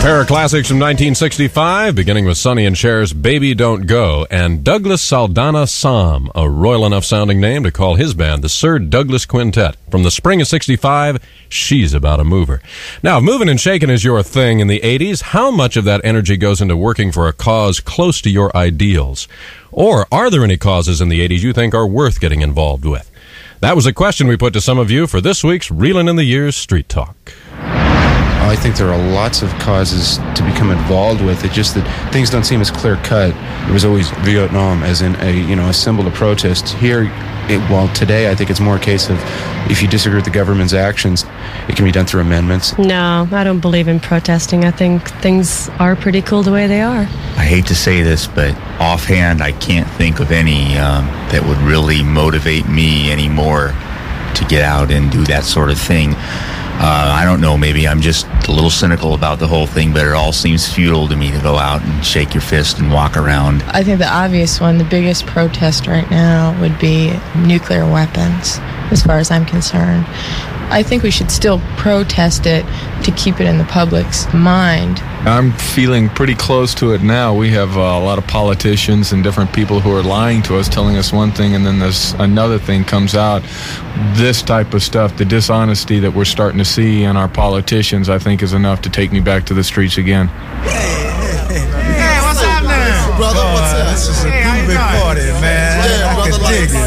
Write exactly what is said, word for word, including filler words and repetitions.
pair of classics from nineteen sixty-five, beginning with Sonny and Cher's Baby Don't Go, and Douglas Saldana Sam, a royal enough sounding name to call his band the Sir Douglas Quintet. From the spring of sixty-five, She's About a Mover. Now, if moving and shaking is your thing in the eighties, how much of that energy goes into working for a cause close to your ideals? Or are there any causes in the eighties you think are worth getting involved with? That was a question we put to some of you for this week's Reelin' in the Years Street Talk. I think there are lots of causes to become involved with. It's just that things don't seem as clear-cut. There was always Vietnam as in a, you know, a symbol of protest. Here, it, well, today I think it's more a case of if you disagree with the government's actions, it can be done through amendments. No, I don't believe in protesting. I think things are pretty cool the way they are. I hate to say this, but offhand, I can't think of any um, that would really motivate me anymore to get out and do that sort of thing. Uh, I don't know, maybe I'm just a little cynical about the whole thing, but it all seems futile to me to go out and shake your fist and walk around. I think the obvious one, the biggest protest right now would be nuclear weapons, as far as I'm concerned. I think we should still protest it to keep it in the public's mind. I'm feeling pretty close to it now. We have uh, a lot of politicians and different people who are lying to us, telling us one thing, and then this another thing comes out. This type of stuff, the dishonesty that we're starting to see in our politicians, I think is enough to take me back to the streets again. Hey, hey, hey. Hey, what's up now? Brother, what's up? This is a hey, groovy party, man. Yeah, I brother, can dig it.